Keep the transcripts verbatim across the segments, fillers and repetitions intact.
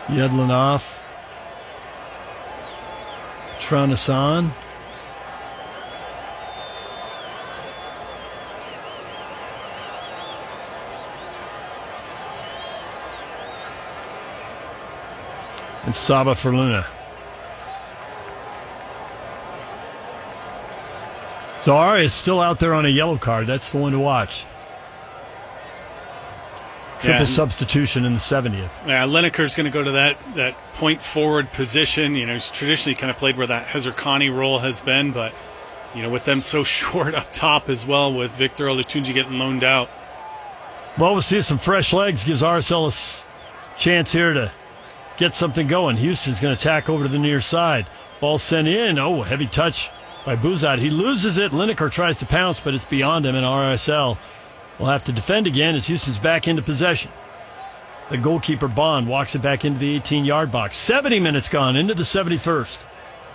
Yedlin off. Katranis on. And Saba for Luna. Zara is still out there on a yellow card. That's the one to watch. Triple yeah, substitution in the seventieth. Yeah, Lineker's going to go to that, that point forward position. You know, he's traditionally kind of played where that Hezarkhani role has been, but, you know, with them so short up top as well, with Victor Olatunji getting loaned out. Well, we'll see some fresh legs. Gives R S L a chance here to get something going. Houston's going to attack over to the near side. Ball sent in. Oh, heavy touch by Buzat. He loses it. Lineker tries to pounce, but it's beyond him, and R S L will have to defend again as Houston's back into possession. The goalkeeper, Bond, walks it back into the eighteen-yard box. seventy minutes gone, into the seventy-first.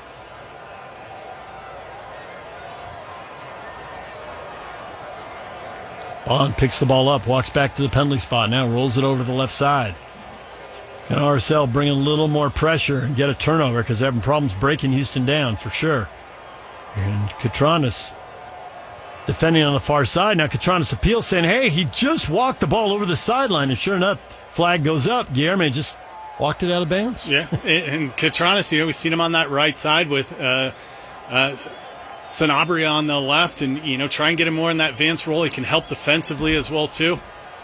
Bond picks the ball up, walks back to the penalty spot, now rolls it over to the left side. Can R S L bring a little more pressure and get a turnover, because they're having problems breaking Houston down for sure. And Katranis defending on the far side. Now Katranis appeals, saying, hey, he just walked the ball over the sideline. And sure enough, flag goes up. Guilherme just walked it out of bounds. Yeah, and Katranis, you know, we've seen him on that right side with uh, uh, Sanabria on the left, and, you know, try and get him more in that advanced role. He can help defensively as well, too.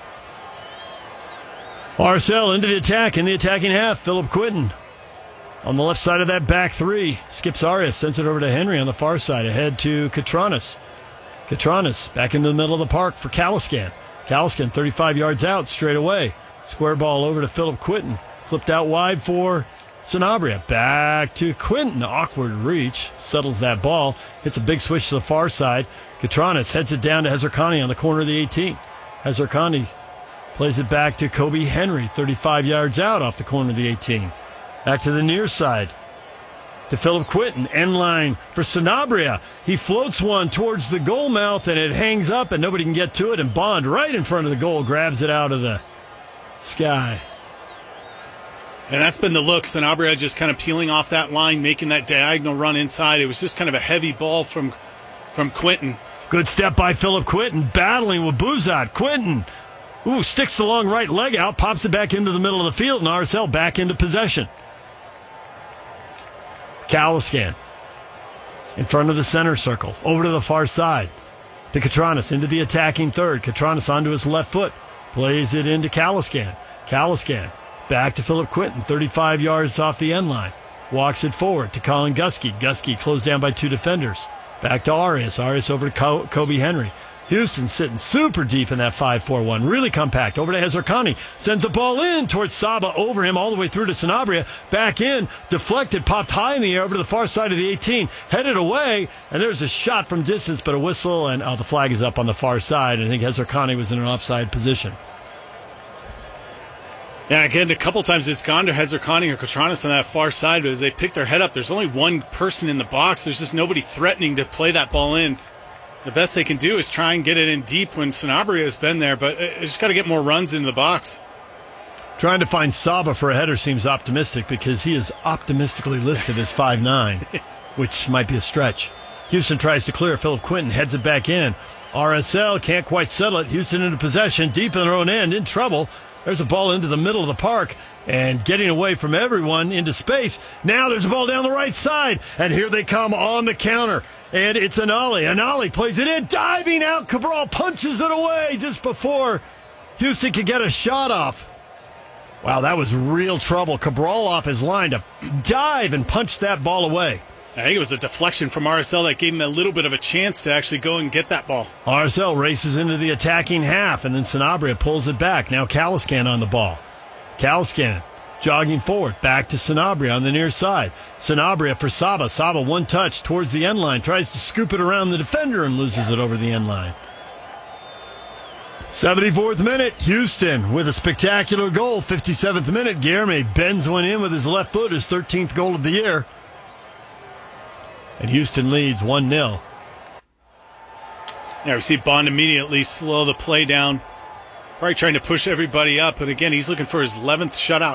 R S L into the attack, in the attacking half. Philip Quinton on the left side of that back three. Skips Arias, sends it over to Henry on the far side, ahead to Katranis. Katranis back into the middle of the park for Caliscan. Caliscan thirty-five yards out straight away. Square ball over to Philip Quinton. Clipped out wide for Sanabria. Back to Quinton. Awkward reach. Settles that ball. Hits a big switch to the far side. Katranis heads it down to Hezarkhani on the corner of the eighteen. Hezarkhani plays it back to Kobe Henry. thirty-five yards out off the corner of the eighteen. Back to the near side. To Philip Quinton, end line for Sanabria. He floats one towards the goal mouth, and it hangs up, and nobody can get to it. And Bond, right in front of the goal, grabs it out of the sky. And that's been the look. Sanabria just kind of peeling off that line, making that diagonal run inside. It was just kind of a heavy ball from from Quinton. Good step by Philip Quinton, battling with Buzat. Quinton, ooh, sticks the long right leg out, pops it back into the middle of the field, and R S L back into possession. Caliscan in front of the center circle, over to the far side. To Katranis, into the attacking third. Katranis onto his left foot, plays it into Caliscan. Caliscan back to Philip Quinton, thirty-five yards off the end line. Walks it forward to Colin Gusky. Gusky closed down by two defenders. Back to Arias. Arias over to Co- Kobe Henry. Houston sitting super deep in that five four one. Really compact. Over to Hezarkhani. Sends the ball in towards Saba. Over him all the way through to Sanabria. Back in. Deflected. Popped high in the air over to the far side of the eighteen. Headed away. And there's a shot from distance, but a whistle. And oh, the flag is up on the far side. I think Hezarkhani was in an offside position. Yeah, again, a couple times it's gone to Hezarkhani or Katranis on that far side, but as they pick their head up, there's only one person in the box. There's just nobody threatening to play that ball in. The best they can do is try and get it in deep when Sanabria has been there, but it's just got to get more runs into the box. Trying to find Saba for a header seems optimistic because he is optimistically listed as five nine, which might be a stretch. Houston tries to clear. Philip Quinton heads it back in. R S L can't quite settle it. Houston into possession, deep in their own end, in trouble. There's a ball into the middle of the park and getting away from everyone into space. Now there's a ball down the right side, and here they come on the counter. And it's Anali. Anali plays it in, diving out. Cabral punches it away just before Houston could get a shot off. Wow, that was real trouble. Cabral off his line to dive and punch that ball away. I think it was a deflection from R S L that gave him a little bit of a chance to actually go and get that ball. R S L races into the attacking half, and then Sanabria pulls it back. Now Caliscan on the ball. Caliscan jogging forward, back to Sanabria on the near side. Sanabria for Saba. Saba one touch towards the end line, tries to scoop it around the defender and loses it over the end line. seventy-fourth minute, Houston with a spectacular goal. fifty-seventh minute, Guilherme bends one in with his left foot, his thirteenth goal of the year. And Houston leads one nil. Yeah, we see Bond immediately slow the play down. Probably trying to push everybody up, but again, he's looking for his eleventh shutout